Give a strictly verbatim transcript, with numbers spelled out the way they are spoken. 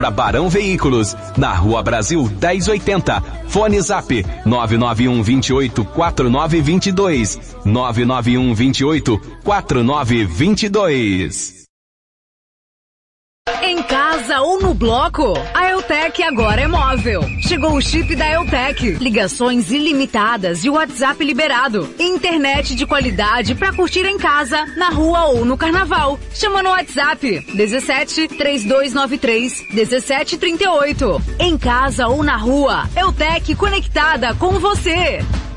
Barão Veículos, na Rua Brasil dez oitenta. Fone Zap nove nove um dois oito quatro nove dois dois. nove nove um dois oito quatro nove dois dois. Em casa ou no bloco, a Eutec agora é móvel. Chegou o chip da Eutec. Ligações ilimitadas e WhatsApp liberado. Internet de qualidade pra curtir em casa, na rua ou no carnaval. Chama no WhatsApp dezessete, três dois nove três, dezessete trinta e oito. Em casa ou na rua, Eutec conectada com você.